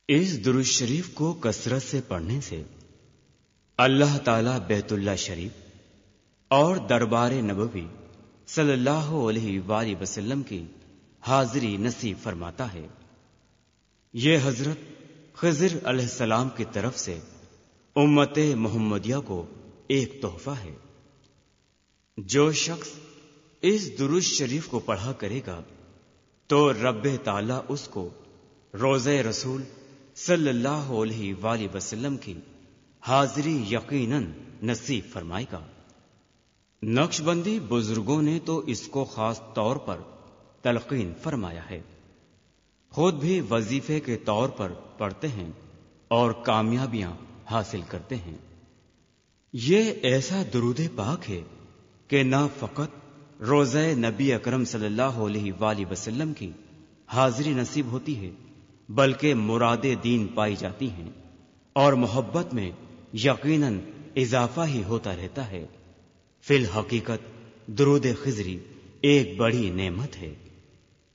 اس درود شریف کو کثرت سے پڑھنے سے اللہ تعالی بیت اللہ شریف اور دربار نبوی صلی اللہ علیہ وآلہ وسلم کی حاضری نصیب فرماتا ہے۔ یہ حضرت خضر علیہ السلام کی طرف سے امت محمدیہ کو ایک تحفہ ہے۔ جو شخص اس درود شریف کو پڑھا کرے گا تو رب تعالی اس کو روضہ رسول صلی اللہ علیہ وآلہ وسلم کی حاضری یقیناً نصیب فرمائے گا۔ نقشبندی بزرگوں نے تو اس کو خاص طور پر تلقین فرمایا ہے، خود بھی وظیفے کے طور پر پڑھتے ہیں اور کامیابیاں حاصل کرتے ہیں۔ یہ ایسا درود پاک ہے کہ نہ فقط روضہ نبی اکرم صلی اللہ علیہ وآلہ وسلم کی حاضری نصیب ہوتی ہے بلکہ مراد دین پائی جاتی ہیں اور محبت میں یقیناً اضافہ ہی ہوتا رہتا ہے۔ فی الحقیقت درود خضری ایک بڑی نعمت ہے۔